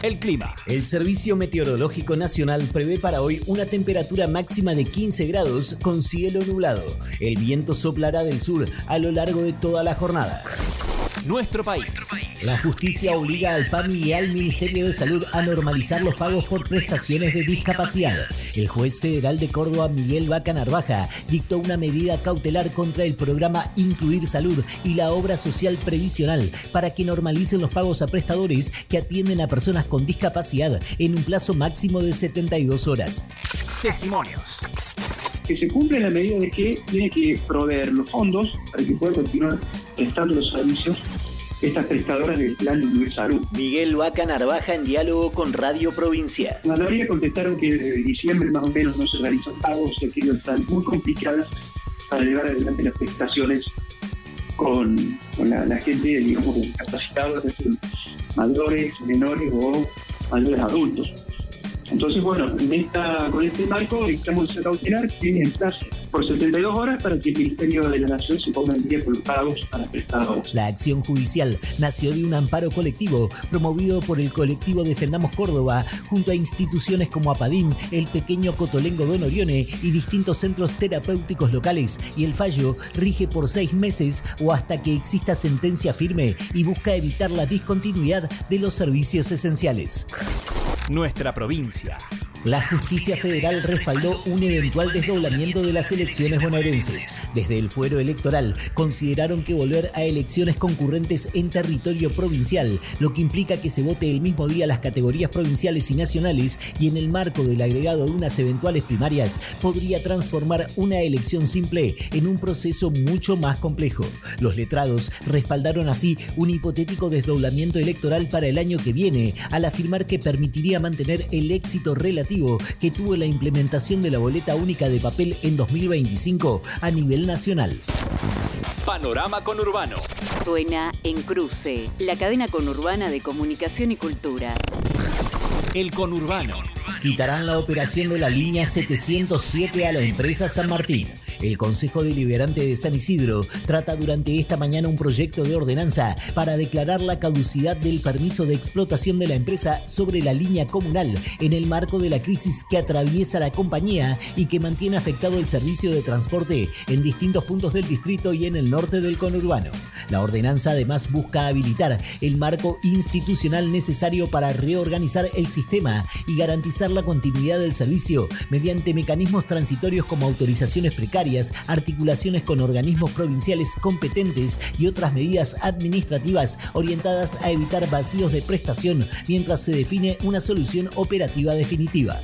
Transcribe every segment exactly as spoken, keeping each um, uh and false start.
El clima. El Servicio Meteorológico Nacional prevé para hoy una temperatura máxima de quince grados con cielo nublado. El viento soplará del sur a lo largo de toda la jornada. Nuestro país. La justicia obliga al P A M I y al Ministerio de Salud a normalizar los pagos por prestaciones de discapacidad. El juez federal de Córdoba, Miguel Vaca Narvaja, dictó una medida cautelar contra el programa Incluir Salud y la obra social previsional para que normalicen los pagos a prestadores que atienden a personas con discapacidad en un plazo máximo de setenta y dos horas. Testimonios. Que se cumple en la medida de que tiene que proveer los fondos para que pueda continuar prestando los servicios estas prestadoras del Plan de Incluir Salud. Miguel Vaca Narvaja en diálogo con Radio Provincia. La mayoría contestaron que desde diciembre más o menos no se realizan pagos, ya que están muy complicadas para llevar adelante las prestaciones con, con la, la gente, digamos, discapacitada, es decir, mayores, menores o mayores adultos. Entonces, bueno, en esta, con este marco estamos a cautelar que emplace por setenta y dos horas para que el Ministerio de la Nación se ponga en día con los pagos a las prestadoras. La acción judicial nació de un amparo colectivo promovido por el colectivo Defendamos Córdoba junto a instituciones como APADIM, el Pequeño Cotolengo Don Orione y distintos centros terapéuticos locales, y el fallo rige por seis meses o hasta que exista sentencia firme y busca evitar la discontinuidad de los servicios esenciales. Nuestra provincia. La justicia federal respaldó un eventual desdoblamiento de las elecciones bonaerenses. Desde el fuero electoral consideraron que volver a elecciones concurrentes en territorio provincial, lo que implica que se vote el mismo día las categorías provinciales y nacionales y en el marco del agregado de unas eventuales primarias, podría transformar una elección simple en un proceso mucho más complejo. Los letrados respaldaron así un hipotético desdoblamiento electoral para el año que viene, al afirmar que permitiría mantener el éxito relativo que tuvo la implementación de la boleta única de papel en dos mil veinticinco a nivel nacional. Panorama Conurbano. Suena en Cruce, la cadena conurbana de comunicación y cultura. El Conurbano. Quitarán la operación de la línea setecientos siete a la empresa San Martín. El Consejo Deliberante de San Isidro trata durante esta mañana un proyecto de ordenanza para declarar la caducidad del permiso de explotación de la empresa sobre la línea comunal en el marco de la crisis que atraviesa la compañía y que mantiene afectado el servicio de transporte en distintos puntos del distrito y en el norte del conurbano. La ordenanza además busca habilitar el marco institucional necesario para reorganizar el sistema y garantizar la continuidad del servicio mediante mecanismos transitorios como autorizaciones precarias, articulaciones con organismos provinciales competentes y otras medidas administrativas orientadas a evitar vacíos de prestación mientras se define una solución operativa definitiva.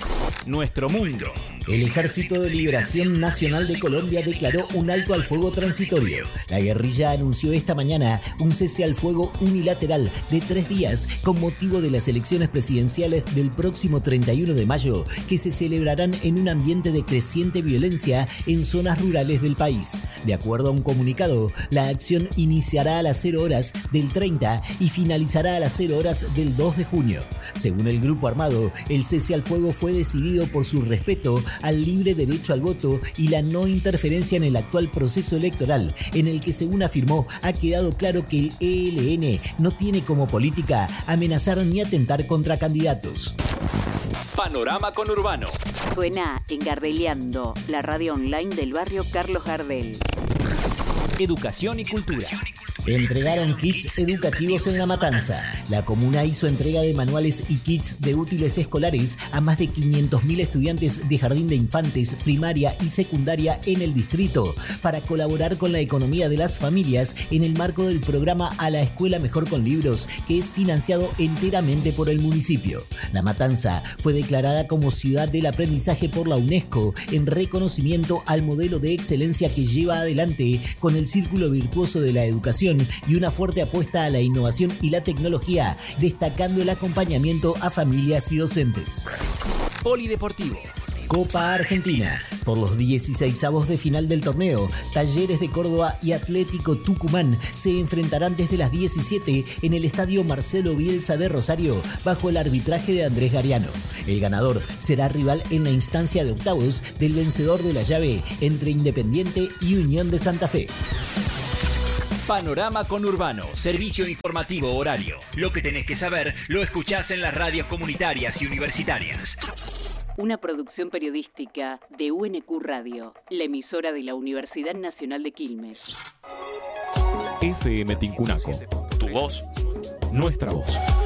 Nuestro mundo. El Ejército de Liberación Nacional de Colombia declaró un alto al fuego transitorio. La guerrilla anunció esta mañana un cese al fuego unilateral de tres días con motivo de las elecciones presidenciales del próximo treinta y uno de mayo, que se celebrarán en un ambiente de creciente violencia en zonas rurales del país. De acuerdo a un comunicado, la acción iniciará a las cero horas del treinta y finalizará a las cero horas del dos de junio. Según el grupo armado, el cese al fuego fue decidido por su respeto al libre derecho al voto y la no interferencia en el actual proceso electoral, en el que, según afirmó, ha quedado claro que el E L N no tiene como política amenazar ni atentar contra candidatos. Panorama Conurbano. Suena en Gardeliando, la radio online del barrio Carlos Gardel. Educación y cultura. Entregaron kits educativos en La Matanza. La comuna hizo entrega de manuales y kits de útiles escolares a más de quinientos mil estudiantes de jardín de infantes, primaria y secundaria en el distrito para colaborar con la economía de las familias en el marco del programa A la Escuela Mejor con Libros, que es financiado enteramente por el municipio. La Matanza fue declarada como Ciudad del Aprendizaje por la UNESCO en reconocimiento al modelo de excelencia que lleva adelante con el Círculo Virtuoso de la Educación y una fuerte apuesta a la innovación y la tecnología, destacando el acompañamiento a familias y docentes. Polideportivo. Copa Argentina. Por los dieciseisavos de final del torneo, Talleres de Córdoba y Atlético Tucumán se enfrentarán desde las diecisiete en el estadio Marcelo Bielsa de Rosario, bajo el arbitraje de Andrés Gariano. El ganador será rival en la instancia de octavos del vencedor de la llave entre Independiente y Unión de Santa Fe. Panorama Conurbano, servicio informativo horario. Lo que tenés que saber lo escuchás en las radios comunitarias y universitarias. Una producción periodística de U N Q Radio, la emisora de la Universidad Nacional de Quilmes. F M Tincunaco, tu voz, nuestra voz.